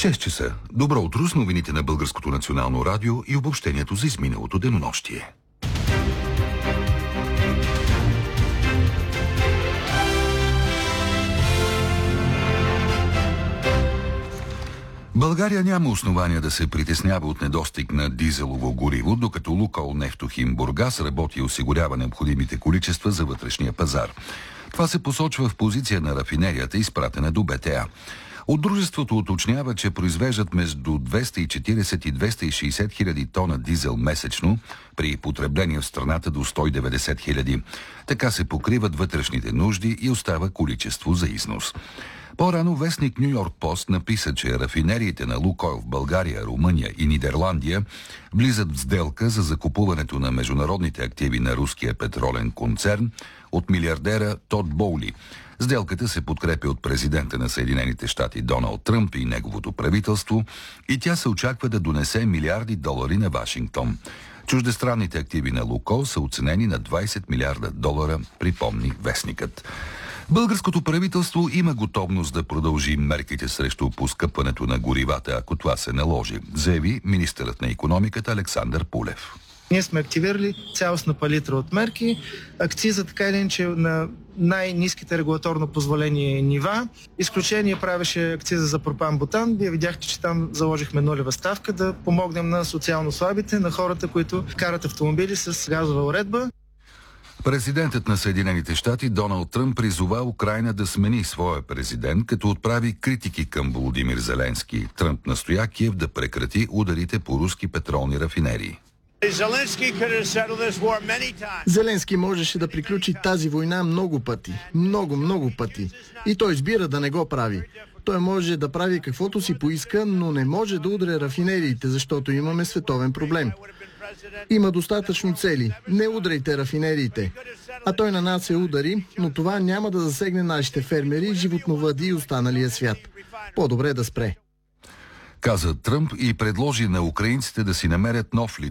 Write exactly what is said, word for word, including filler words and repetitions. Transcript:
шест часа. Добро утро с новините на Българското национално радио и обобщението за изминалото денонощие. България няма основания да се притеснява от недостиг на дизелово гориво, докато Лукойл Нефтохим Бургас работи и осигурява необходимите количества за вътрешния пазар. Това се посочва в позиция на рафинерията, изпратена до БТА. От дружеството уточнява, че произвеждат между двеста и четиридесет и двеста и шейсет хиляди тона дизел месечно, при потребление в страната до сто и деветдесет хиляди. Така се покриват вътрешните нужди и остава количество за износ. По-рано вестник Ню Йорк Пост написа, че рафинериите на Лукойл в България, Румъния и Нидерландия влизат в сделка за закупуването на международните активи на руския петролен концерн от милиардера Тод Боули. Сделката се подкрепя от президента на Съединените щати Доналд Тръмп и неговото правителство и тя се очаква да донесе милиарди долари на Вашингтон. Чуждестранните активи на Лукойл са оценени на двайсет милиарда долара, припомни вестникът. Българското правителство има готовност да продължи мерките срещу поскъпването на горивата, ако това се наложи, заяви министърът на икономиката Александър Пулев. Ние сме активирали цялостна палитра от мерки. Акциза така или иначе на най-ниските регулаторно позволени нива. Изключение правеше акциза за пропан-бутан. Вие видяхте, че там заложихме нулева ставка да помогнем на социално слабите, на хората, които карат автомобили с газова уредба. Президентът на Съединените щати Доналд Тръмп призова Украйна да смени своя президент, като отправи критики към Володимир Зеленски. Тръмп настоя Киев да прекрати ударите по руски петролни рафинерии. Зеленски можеше да приключи тази война много пъти. Много, много пъти. И той избира да не го прави. Той може да прави каквото си поиска, но не може да удря рафинериите, защото имаме световен проблем. Има достатъчно цели. Не удряйте рафинериите. А той на нас се удари, но това няма да засегне нашите фермери, животновъди и останалия свят. По-добре да спре. Каза Тръмп и предложи на украинците да си намерят нов лидер.